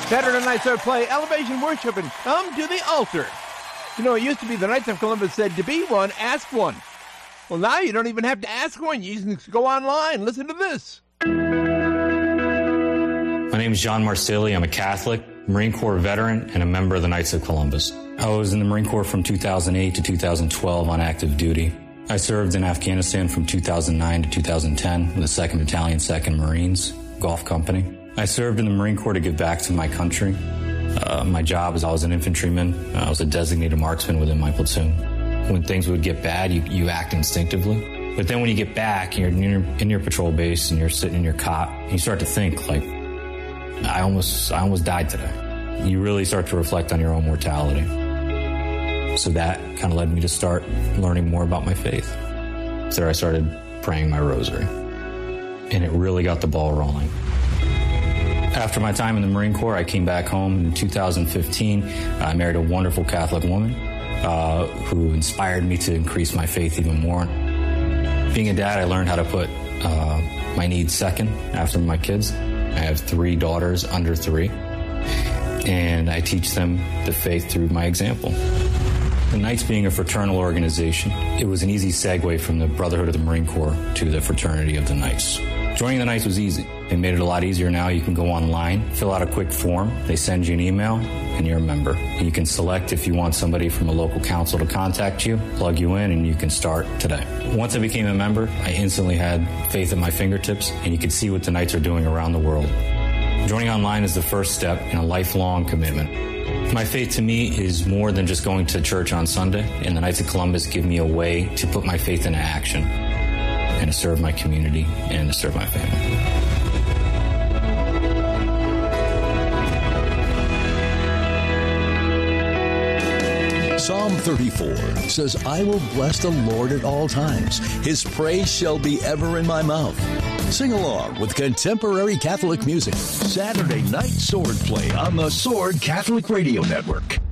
Saturday night sword play, elevation worship, and come to the altar. You know, it used to be the Knights of Columbus said, to be one, ask one. Well, now you don't even have to ask one. You just go online. Listen to this. My name is John Marsili. I'm a Catholic, Marine Corps veteran, and a member of the Knights of Columbus. I was in the Marine Corps from 2008 to 2012 on active duty. I served in Afghanistan from 2009 to 2010 with the 2nd Battalion, 2nd Marines, Gulf Company. I served in the Marine Corps to give back to my country. My job is I was an infantryman. I was a designated marksman within my platoon. When things would get bad, you act instinctively. But then when you get back, you're in your patrol base and you're sitting in your cot, and you start to think, like, I almost died today. You really start to reflect on your own mortality. So that kind of led me to start learning more about my faith. So I started praying my rosary. And it really got the ball rolling. After my time in the Marine Corps, I came back home in 2015. I married a wonderful Catholic woman who inspired me to increase my faith even more. Being a dad, I learned how to put my needs second after my kids. I have 3 daughters under 3, and I teach them the faith through my example. The Knights being a fraternal organization, it was an easy segue from the Brotherhood of the Marine Corps to the Fraternity of the Knights. Joining the Knights was easy. They made it a lot easier now. You can go online, fill out a quick form. They send you an email, and you're a member. You can select if you want somebody from a local council to contact you, plug you in, and you can start today. Once I became a member, I instantly had faith at my fingertips, and you could see what the Knights are doing around the world. Joining online is the first step in a lifelong commitment. My faith to me is more than just going to church on Sunday, and the Knights of Columbus give me a way to put my faith into action and to serve my community and to serve my family. Psalm 34 says, I will bless the Lord at all times. His praise shall be ever in my mouth. Sing along with contemporary Catholic music. Saturday Night Sword Play on the Sword Catholic Radio Network.